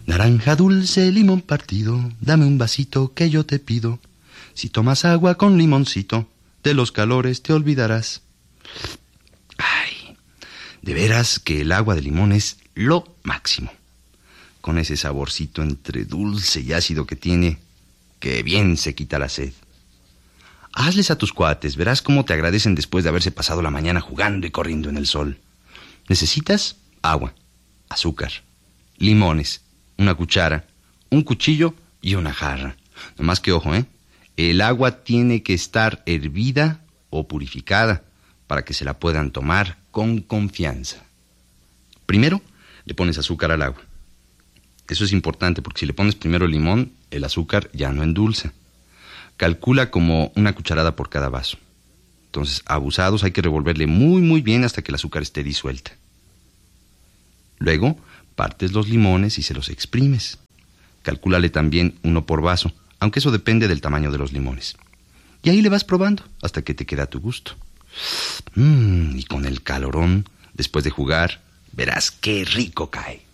Naranja dulce, limón partido, dame un vasito que yo te pido. Si tomas agua con limoncito, de los calores te olvidarás. Ay, de veras que el agua de limón es lo máximo. Con ese saborcito entre dulce y ácido que tiene, que bien se quita la sed. Hazles a tus cuates, verás cómo te agradecen después de haberse pasado la mañana jugando y corriendo en el sol. Necesitas agua, azúcar, limones, una cuchara, un cuchillo y una jarra. Nomás que ojo, el agua tiene que estar hervida o purificada para que se la puedan tomar con confianza. Primero, le pones azúcar al agua. Eso es importante porque si le pones primero limón, el azúcar ya no endulza. Calcula como una cucharada por cada vaso. Entonces, abusados, hay que revolverle muy muy bien hasta que el azúcar esté disuelta. Luego, partes los limones y se los exprimes. Calcúlale también uno por vaso, aunque eso depende del tamaño de los limones. Y ahí le vas probando hasta que te queda a tu gusto. Y con el calorón, después de jugar, verás qué rico cae.